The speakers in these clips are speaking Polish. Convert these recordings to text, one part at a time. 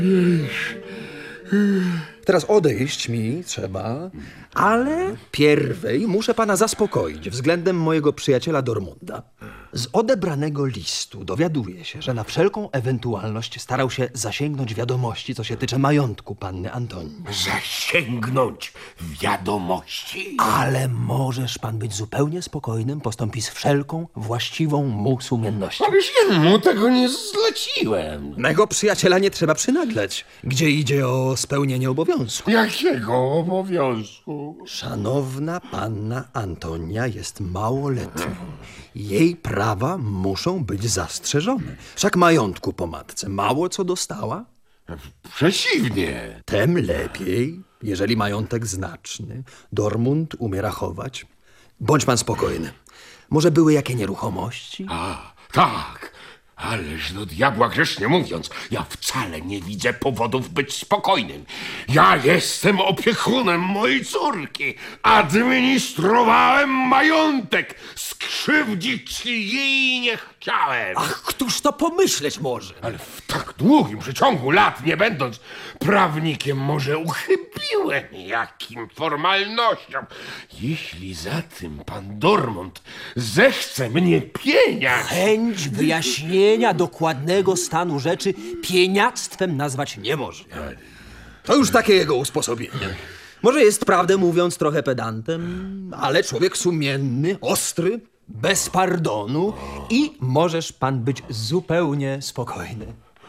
Teraz odejść mi trzeba, ale pierwej muszę pana zaspokoić względem mojego przyjaciela Dormunda. Z odebranego listu dowiaduję się, że na wszelką ewentualność starał się zasięgnąć wiadomości, co się tycze majątku panny Antonii. Zasięgnąć wiadomości? Ale możesz pan być zupełnie spokojnym, postąpi z wszelką właściwą mu sumiennością. Ależ ja mu tego nie zleciłem. Mego przyjaciela nie trzeba przynaglać, gdzie idzie o spełnienie obowiązku. Jakiego obowiązku? Szanowna panna Antonia jest małoletnią. Jej prawa muszą być zastrzeżone. Wszak majątku po matce mało co dostała. Przeciwnie. Tem lepiej, jeżeli majątek znaczny. Dormund umie rachować. Bądź pan spokojny. Może były jakie nieruchomości? A, tak. Ależ do diabła grzecznie mówiąc, ja wcale nie widzę powodów być spokojnym. Ja jestem opiekunem mojej córki. Administrowałem majątek. Skrzywdzić jej nie chciałem. Ach, któż to pomyśleć może? Ale w tak długim przeciągu lat, nie będąc prawnikiem, może uchybiłem jakim formalnościom. Jeśli za tym pan Dormund zechce mnie pieniać... Chęć wyjaśnienia dokładnego stanu rzeczy pieniactwem nazwać nie można. To już takie jego usposobienie. Może jest, prawdę mówiąc, trochę pedantem, ale człowiek sumienny, ostry, bez pardonu i możesz pan być zupełnie spokojny.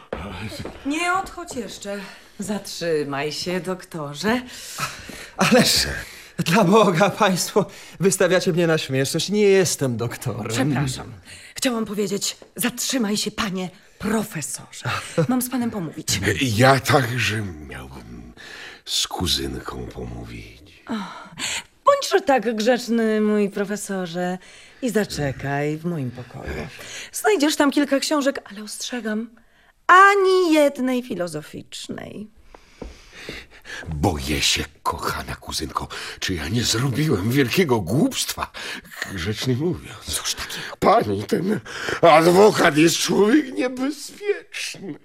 Nie odchodź jeszcze. Zatrzymaj się, doktorze. Ależ, dla Boga, państwo wystawiacie mnie na śmieszność. Nie jestem doktorem. Przepraszam. Chciałam powiedzieć, zatrzymaj się, panie profesorze. Mam z panem pomówić. Ja także miałbym z kuzynką pomówić. Bądźże tak grzeczny, mój profesorze, i zaczekaj w moim pokoju. Znajdziesz tam kilka książek, ale ostrzegam, ani jednej filozoficznej. Boję się, kochana kuzynko, czy ja nie zrobiłem wielkiego głupstwa, grzecznie mówiąc. Cóż takiego? Pani, ten adwokat jest człowiek niebezpieczny.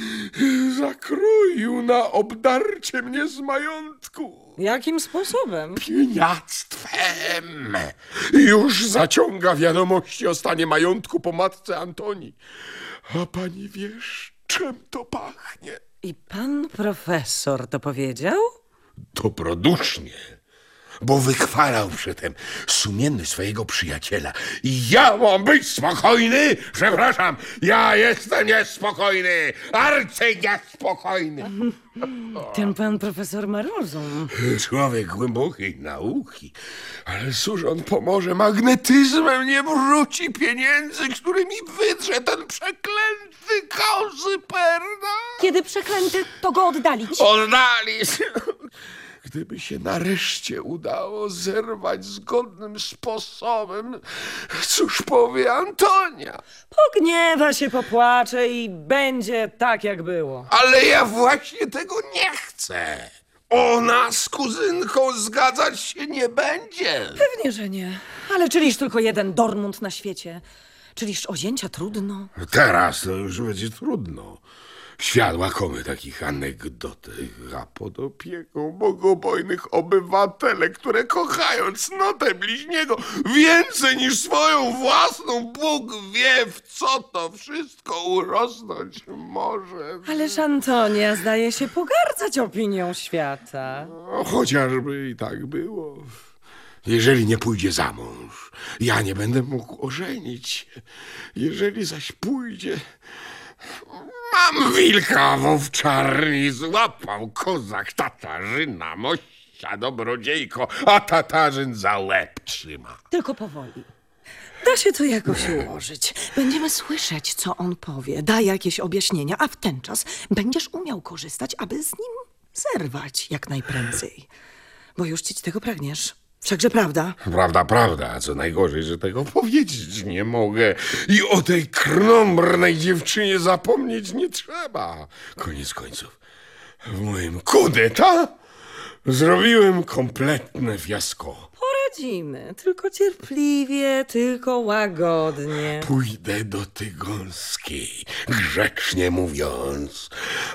Zakroił na obdarcie mnie z majątku. Jakim sposobem? Pieniactwem. Już zaciąga wiadomości o stanie majątku po matce Antonii. A pani wiesz, czym to pachnie? I pan profesor to powiedział? Dobrodusznie, bo wychwalał przedtem sumienność swojego przyjaciela. I ja mam być spokojny? Przepraszam, ja jestem niespokojny, arcyniespokojny. Ten pan profesor ma rozum. Człowiek głębokiej nauki, ale cóż on pomoże? Magnetyzmem nie wrzuci pieniędzy, którymi wydrze ten przeklęty Kozyperna. Kiedy przeklęty, to go oddalić. Oddalić! Gdyby się nareszcie udało zerwać zgodnym sposobem, cóż powie Antonia? Pogniewa się, popłacze i będzie tak, jak było. Ale ja właśnie tego nie chcę. Ona z kuzynką zgadzać się nie będzie. Pewnie, że nie. Ale czyliż tylko jeden Dormund na świecie? Czyliż o zięcia trudno? Teraz to już będzie trudno. Świat łakomy takich anegdotek, a pod opieką bogobojnych obywatelek, które kochają cnotę bliźniego więcej niż swoją własną, Bóg wie, w co to wszystko urosnąć może. Ależ Antonia zdaje się pogardzać opinią świata. No, chociażby i tak było. Jeżeli nie pójdzie za mąż, ja nie będę mógł ożenić się. Jeżeli zaś pójdzie... Mam wilka w owczarni, złapał kozak Tatarzyna, mościa dobrodziejko, a Tatarzyn za łeb trzyma. Tylko powoli. Da się to jakoś ułożyć. Będziemy słyszeć, co on powie, da jakieś objaśnienia, a w ten czas będziesz umiał korzystać, aby z nim zerwać jak najprędzej. Bo już ci tego pragniesz. Wszakże prawda? Prawda, prawda, a co najgorzej, że tego powiedzieć nie mogę. I o tej krnąbrnej dziewczynie zapomnieć nie trzeba. Koniec końców, w moim kudeta zrobiłem kompletne fiasko. Poradzimy, tylko cierpliwie, tylko łagodnie. Pójdę do Tygońskiej, grzecznie mówiąc.